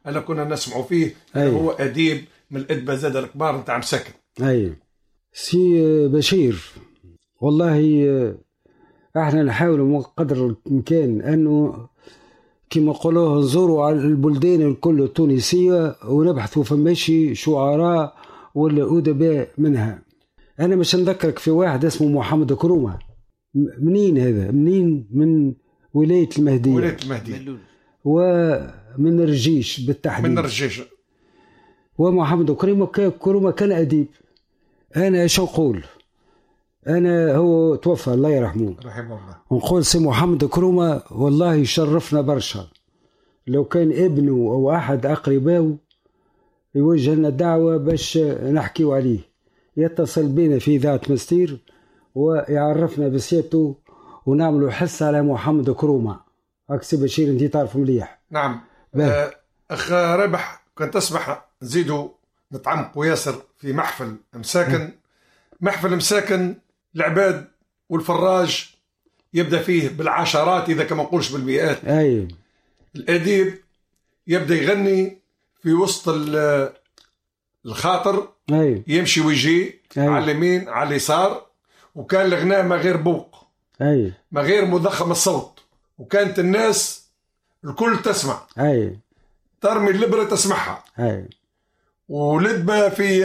هلا كنا نسمعوا فيه. هو أديب من الأدباء زاد الكبار نتاع مساكن. أي سي بشير، والله احنا نحاول قدر الإمكان أنه كما قالوه نزوروا على البلدان الكل التونسية ونبحثوا فماشي شعراء ولا أدباء منها. أنا مش نذكرك في واحد اسمه محمد كرومة. منين هذا؟ منين؟ من ولاية المهدية. ولاية المهدية ومن الرجيش بالتحديد. من الرجيش. ومحمد كرومة كان أديب. أنا شو أقول؟ أنا هو توفى الله يرحمه رحمه الله. ونقول سي محمد كرومة والله يشرفنا برشا لو كان ابنه أو أحد أقربائه يوجه لنا دعوة باش نحكيو عليه، يتصل بنا في إذاعة مستير ويعرفنا بسيادته ونعملوا حس على محمد كرومة. أكسي بشير أنت تعرف مليح. نعم. أخ رابح كنت تسمح نزيدوا نتعمقوا ياسر في محفل مساكن. محفل مساكن العباد والفراج يبدأ فيه بالعشرات إذا كما نقولش بالمئات. أي. الأديب يبدأ يغني في وسط الخاطر. أي. يمشي ويجي على اليمين على اليسار، وكان الغناء ما غير بوق. أي. ما غير مضخم الصوت، وكانت الناس الكل تسمع. أي. ترمي اللبرة تسمعها. أي. ولدبة في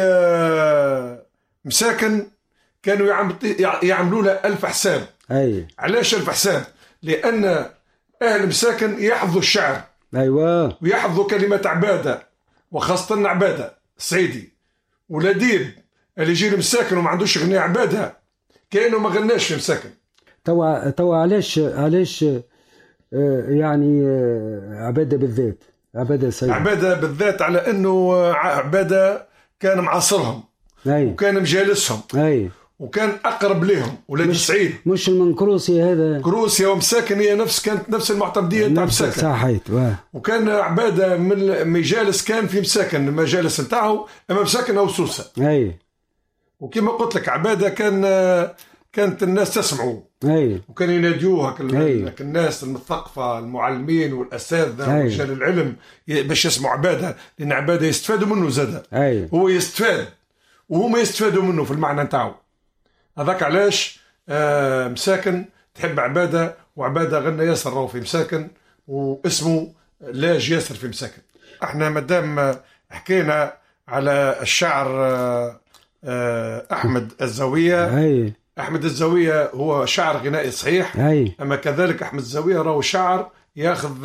مساكن كانوا يعملوا لها 1000 حساب. أي. علاش 1000 حساب؟ لأن أهل مساكن يحفظوا الشعر. أيوة. ويحفظوا كلمة عبادة، وخاصة عبادة السعيدي. والأديب اللي يجي لمساكن وما عندوش غناء عبادة كأنه ما غناش في مساكن. توا علاش يعني عبادة بالذات، عبادة سيد. عبادة بالذات على أنه عبادة كان معاصرهم. أي. وكان مجالسهم. أي. وكان أقرب لهم ولاد السعيد. مش من كروسيا هذا. كروسيا ومساكن هي كانت نفس المعتمدية تاع مساكن. صحيت. وكان عبادة من المجالس كان في مساكن المجالس نتاعو، أما مساكن أو سوسة. أي. وكما قلت لك عبادة كانت الناس تسمعوا. أي. وكان يناديوها الناس المثقفة المعلمين والأساتذة ورجال العلم باش يسمعوا عبادة، لأن عبادة يستفادوا منه زادة. هو يستفاد وهم يستفادوا منه في المعنى نتاعو. هذاك علاش مساكن تحب عبادة، وعبادة غنى ياسر راهو في مساكن واسمه لاج ياسر في مساكن. احنا مادام حكينا على الشاعر أحمد الزاوية. أحمد الزاوية هو شاعر غنائي صحيح. أما كذلك أحمد الزاوية راهو شاعر ياخذ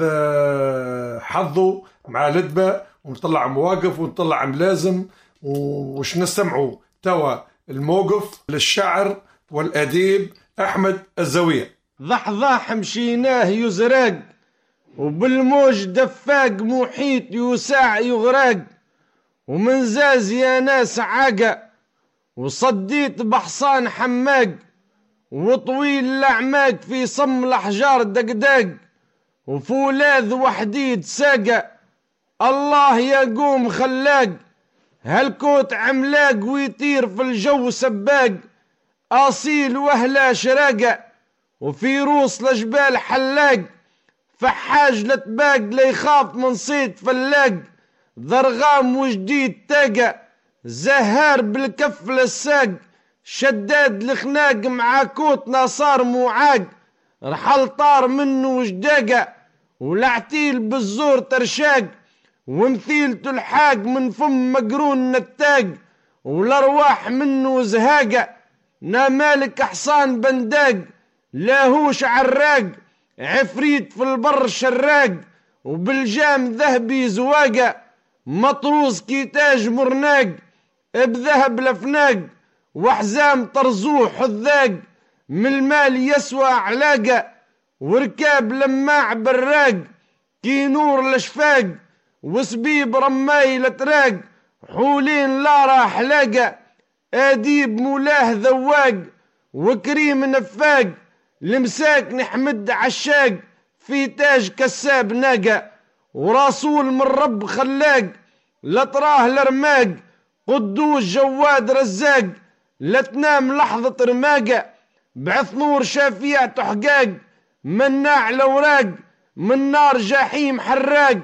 حظه مع لدبة ونطلع مواقف ونطلع ملازم. وش نستمعوا توا الموقف للشاعر والأديب أحمد الزاوية. ضحضاح مشيناه يزرق، وبالموج دفاق محيط يساع يغرق، ومن زاز يا ناس عاقة، وصديت بحصان حماق، وطويل الأعماق في صم الأحجار دقداق، وفولاذ وحديد ساقة، الله يقوم خلاق، هالكوت عملاق ويطير في الجو سباق، أصيل وهلا شراقة، وفي روس الجبال حلاق، فحاج لتباق ليخاف من صيد فلاق، ضرغام وجديد تاقة، زهار بالكف للساق، شداد الخناق مع كوت نصار موعاق، رحل طار منه وجداقة، ولعتيل بالزور ترشاق، ومثيل تلحاق من فم مقرون نتاق، والارواح منه زهاقة، نامالك حصان بنداق، لاهوش عراق، عفريت في البر شراق، وبالجام ذهبي زواقة، مطروز كيتاج مرناق، بذهب لفناق، وحزام طرزوح حذاق، من المال يسوى علاقة، وركاب لماع براق، كي نور الاشفاق، وسبيب رماي لتراق، حولين لا راح لاقى، اديب مولاه ذواق، وكريم نفاق، لمساك نحمد عشاق، في تاج كساب ناقة، ورسول من رب خلاق، لطراه الرماق، قدوس جواد رزاق، لا تنام لحظة رماقة، بعث نور شافيع تحقاق، مناع الأوراق، من نار جحيم حراق،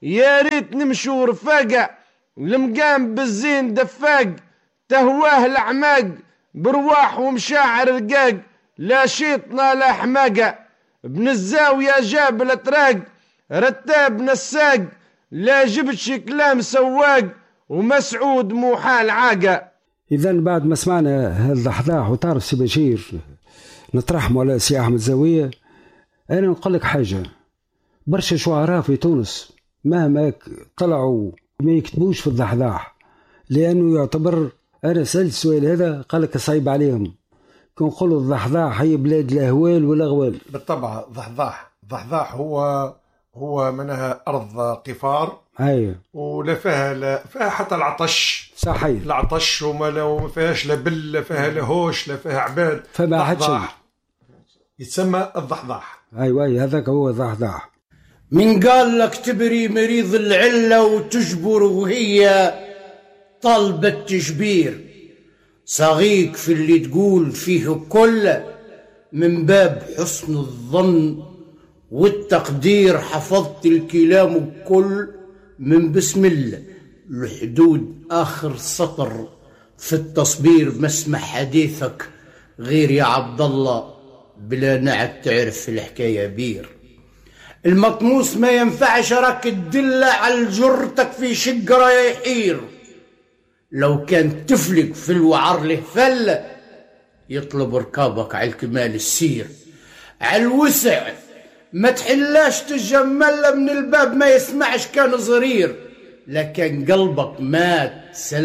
يا ريت نمشوا رفاقة المقام بالزين دفاق تهواه الأعماق برواح ومشاعر رقاق لا شيطنا لا حماقة ابن الزاوية جاب الأطراق رتاب نساق لا جبتش كلام سواق ومسعود مو حال عاقة. إذا بعد ما سمعنا هالضحضاح وتعرف سي بشير نترحموا على سي أحمد زاوية، أنا نقول لك حاجة، برشا شعراء في تونس مهما طلعوا ما يكتبوش في الضحضاح، لأنه يعتبر، أنا سألت السؤال هذا قال لك صعيب عليهم، كون نقولوا الضحضاح هي بلاد الأهوال والأغوال. بالطبع ضحضاح هو منها أرض قفار، أيوة، ولا فيها حتى العطش، صحيح، العطش وما فيهاش لا بل لا فيها لا هوش لا فيها عباد، فما حدش يتسمى الضحضاح. أيوة هذاك هو الضحضاح. من قال لك تبري مريض العلة وتجبر وهي طلبة تجبير، صغيك في اللي تقول فيه كل من باب حسن الظن والتقدير، حفظت الكلام كل من بسم الله الحدود آخر سطر في التصبير، ما اسمع حديثك غير يا عبد الله بلا نعت تعرف في الحكاية بير. المطموس ما ينفعش راك تدل على جرتك في شقرة يحير، لو كان تفلق في الوعر له فلة يطلب ركابك على الكمال السير، على الوسع ما تحلاش تجمل من الباب ما يسمعش كان صغير، لكن قلبك ما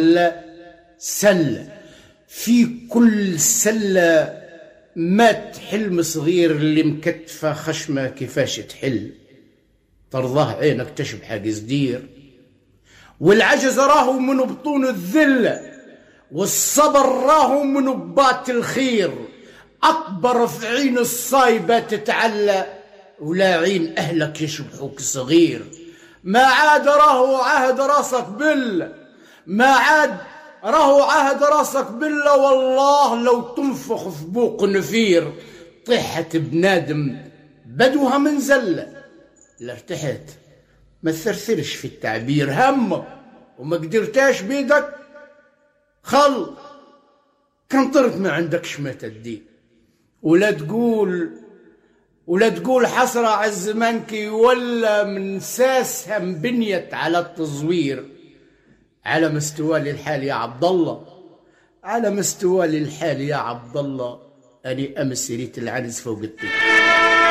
سلة في كل سلة ما تحلم صغير اللي مكتفة خشمة كيفاش تحل، ترضاه عينك تشبح قصدير، والعجز راهو من بطون الذلة والصبر راهو من ببات الخير، أكبر في عين الصايبة تتعلى ولا عين أهلك يشبحوك صغير، ما عاد راهو عهد راسك بالله، ما عاد راهو عهد راسك بالله، والله لو تنفخ في بوق نفير طيحت بنادم بدوها من زلة، لا ارتحت ما تثرثرش في التعبير همك وما قدرتاش بيدك خل كان طرت ما عندكش ما تدي، ولا تقول حسرة على الزمان كي ولا من ساسها مبنيت على التزوير، على مستوى الحال يا عبد الله، على مستوى الحال يا عبد الله، أني أمس ريت العنز فوق الطين.